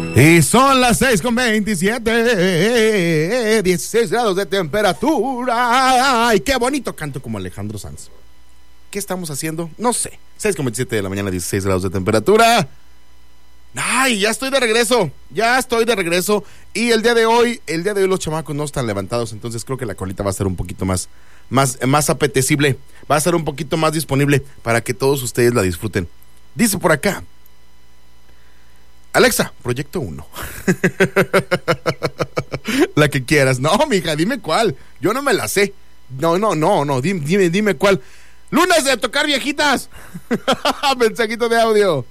Y son las 6:27, 16 grados de temperatura. ¡Ay, qué bonito canto como Alejandro Sanz! ¿Qué estamos haciendo? No sé. 6:27 de la mañana, 16 grados de temperatura. ¡Ay, ya estoy de regreso! Y el día de hoy los chamacos no están levantados, entonces creo que la colita va a ser un poquito más apetecible. Va a ser un poquito más disponible para que todos ustedes la disfruten. Dice por acá: Alexa, Proyecto 1. La que quieras. No, mija, dime cuál. Yo no me la sé. No. Dime cuál. Lunes de tocar viejitas. Mensajito de audio.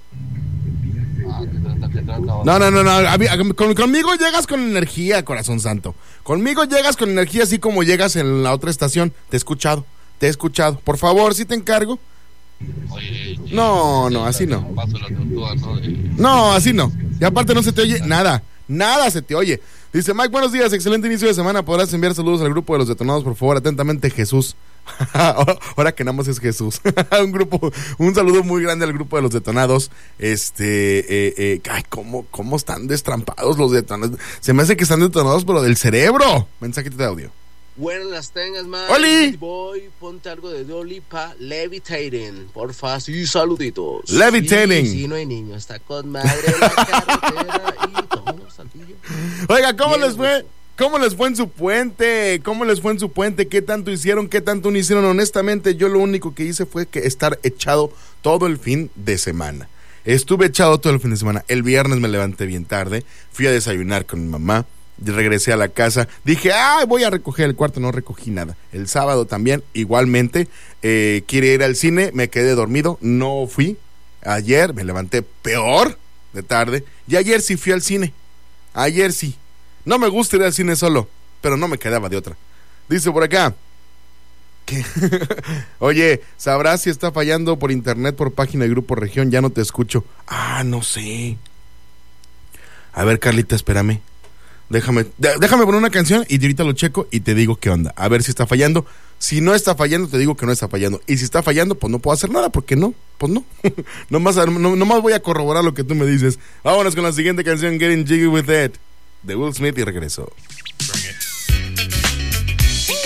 No. Conmigo llegas con energía, corazón santo. Conmigo llegas con energía así como llegas en la otra estación. Te he escuchado. Por favor, si te encargo. Oye, no, así no. No, así no. Y aparte no se te oye nada se te oye. Dice Mike, buenos días, excelente inicio de semana. ¿Podrás enviar saludos al grupo de los detonados, por favor? Atentamente, Jesús. Ahora que nada más es Jesús. Un saludo muy grande al grupo de los detonados. Ay, ¿cómo están destrampados los detonados? Se me hace que están detonados, pero del cerebro. Mensajito de audio. Buenas las tengas, man. ¡Oli! Voy, ponte algo de Dua Lipa, Levitating, porfa, sí, saluditos. Levitating. Sí, no hay niño, está con madre la carretera y todo, Santillo. Oiga, ¿cómo les fue? ¿Cómo les fue en su puente? ¿Qué tanto hicieron? ¿Qué tanto no hicieron? Honestamente, yo lo único que hice fue estar echado todo el fin de semana. Estuve echado todo el fin de semana. El viernes me levanté bien tarde, fui a desayunar con mi mamá. Regresé a la casa, dije, voy a recoger el cuarto, no recogí nada. El sábado también, igualmente, quiere ir al cine, me quedé dormido, no fui. Ayer me levanté peor de tarde, y ayer sí fui al cine. Ayer sí. No me gusta ir al cine solo, pero no me quedaba de otra. Dice por acá, ¿qué? Oye, ¿sabrás si está fallando por internet, por página de Grupo Región? Ya no te escucho. No sé. A ver, Carlita, espérame. Déjame poner una canción y ahorita lo checo y te digo qué onda. A ver si está fallando. Si no está fallando, te digo que no está fallando. Y si está fallando, pues no puedo hacer nada, porque no. Pues no. Nomás voy a corroborar lo que tú me dices. Vámonos con la siguiente canción, Getting Jiggy With It, de Will Smith, y regreso.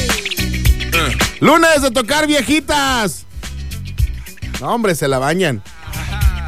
Lunes de tocar viejitas. No, hombre, se la bañan.